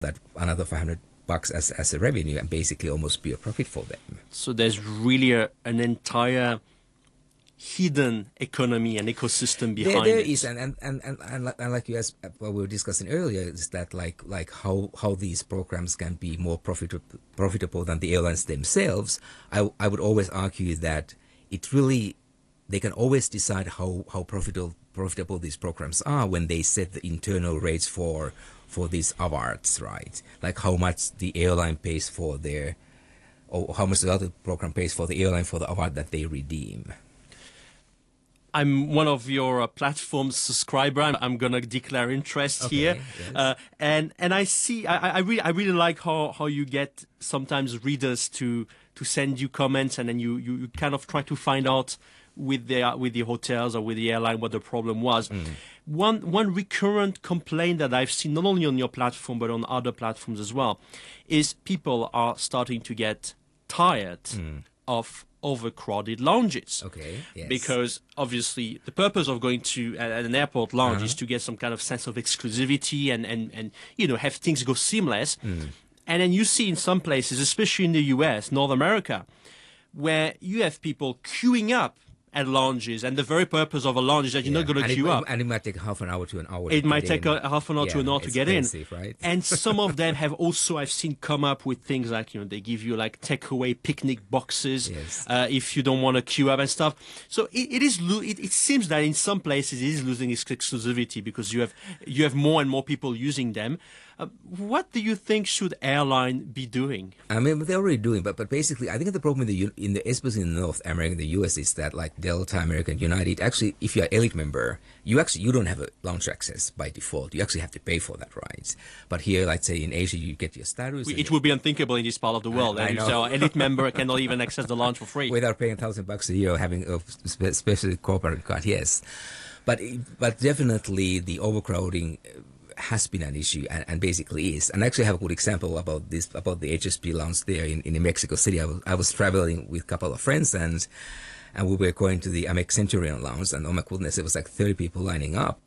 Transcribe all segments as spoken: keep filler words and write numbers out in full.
that another five hundred bucks as, as a revenue and basically almost be a profit for them. So there's really a, an entire hidden economy and ecosystem behind there, there it. is, and and, and, and, and and like you as what we were discussing earlier, is that like like how, how these programs can be more profitable profitable than the airlines themselves. I, I would always argue that it really they can always decide how, how profitable profitable these programs are when they set the internal rates for for these awards, right? Like how much the airline pays for their, or how much the other program pays for the airline for the award that they redeem. I'm one of your uh, platform subscriber. I'm, I'm gonna declare interest Okay, here, yes. uh, and and I see. I, I really I really like how, how you get sometimes readers to to send you comments, and then you, you, you kind of try to find out with the with the hotels or with the airline what the problem was. Mm. One one recurrent complaint that I've seen not only on your platform but on other platforms as well is people are starting to get tired mm. of overcrowded lounges. Okay. Yes. Because obviously the purpose of going to uh, an airport lounge uh-huh. is to get some kind of sense of exclusivity and, and, and you know, have things go seamless. Mm. And then you see in some places, especially in the U S, North America, where you have people queuing up at lounges, and the very purpose of a lounge is that you're yeah. not going to queue it, up. And it might take half an hour to an hour. It might take in. a half an hour yeah, to an hour to get in. Right? And some of them have also, I've seen, come up with things like, you know, they give you like takeaway picnic boxes yes. uh, if you don't want to queue up and stuff. So it, it is. Lo- it, it seems that in some places it is losing its exclusivity because you have you have more and more people using them. Uh, what do you think should airline be doing? I mean, they're already doing, but but basically, I think the problem in the in the especially in North America, the U S, is that like Delta, American, United. Actually, if you're an elite member, you actually you don't have a lounge access by default. You actually have to pay for that, right? But here, let's say in Asia, you get your status. It would be unthinkable in this part of the world. I, I know. So, an elite member cannot even access the lounge for free without paying a thousand bucks a year, having a spe- special corporate card. Yes, but but definitely the overcrowding has been an issue, and, and basically is. And I actually have a good example about this, about the H S P lounge there in, in Mexico City. I was, I was traveling with a couple of friends, and and we were going to the Amex Centurion lounge, and oh my goodness, it was like thirty people lining up.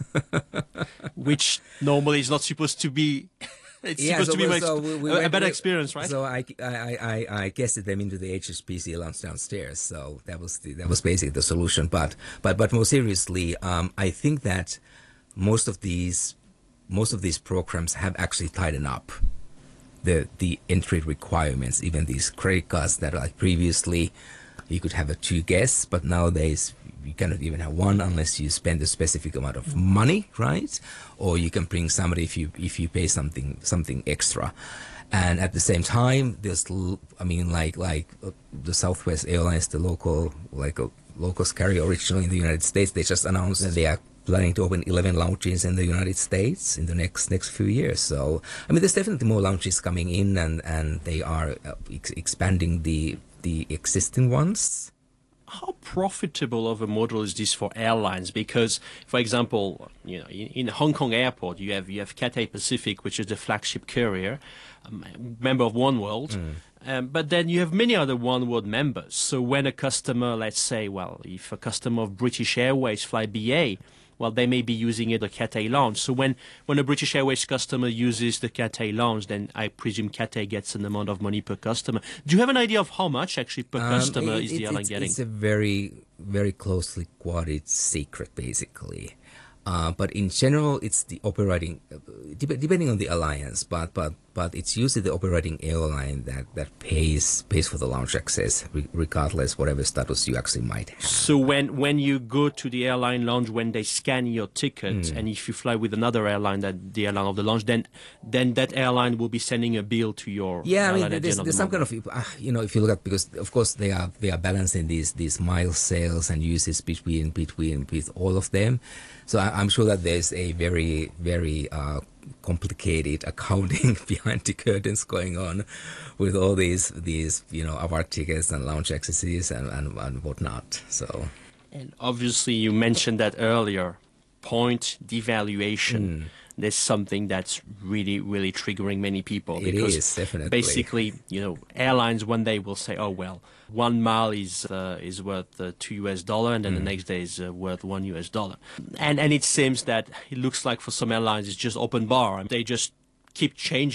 Which normally is not supposed to be. It's yeah, supposed so, to be so ex- we, we a went, better we, experience, right? So I, I, I, I guested them into the H S B C lounge downstairs. So that was the, that was basically the solution. But but but more seriously, um, I think that most of these most of these programs have actually tightened up the the entry requirements. Even these credit cards that like previously you could have a two guests, but nowadays you cannot even have one unless you spend a specific amount of money, right? Or you can bring somebody if you if you pay something something extra. And at the same time, there's I mean like like uh, the Southwest Airlines, the local like a local carrier originally in the United States, they just announced that they are planning to open eleven lounges in the United States in the next next few years. So I mean, there's definitely more lounges coming in, and and they are uh, ex- expanding the the existing ones. How profitable of a model is this for airlines? Because, for example, you know, in, in Hong Kong Airport, you have you have Cathay Pacific, which is the flagship carrier, um, member of Oneworld. Mm. Um, but then you have many other Oneworld members. So when a customer, let's say, well, if a customer of British Airways fly B A, well, they may be using it, the Cathay Lounge. So when, when a British Airways customer uses the Cathay Lounge, then I presume Cathay gets an amount of money per customer. Do you have an idea of how much actually per um, customer it, is it, the airline it's, getting? It's a very, very closely guarded secret, basically. Uh, but in general, it's the operating, uh, de- depending on the alliance, but but but it's usually the operating airline that, that pays pays for the lounge access, re- regardless whatever status you actually might have. So when, when you go to the airline lounge, when they scan your ticket, mm. and if you fly with another airline, that the airline of the lounge, then then that airline will be sending a bill to your yeah. I airline. mean, there's, the there's some kind of uh, you know, if you look at, because of course they are they are balancing these these mile sales and uses between between with all of them. So I, I'm sure that there's a very, very uh, complicated accounting behind the curtains going on with all these, these you know, award tickets and lounge accesses and, and, and whatnot. So, and obviously you mentioned that earlier, point devaluation. Mm. There's something that's really, really triggering many people. It because is, definitely. Basically, you know, airlines one day will say, oh, well, one mile is uh, is worth uh, two U S dollar, and then mm. the next day is uh, worth one U S dollar. And and it seems that it looks like for some airlines it's just open bar. They just keep changing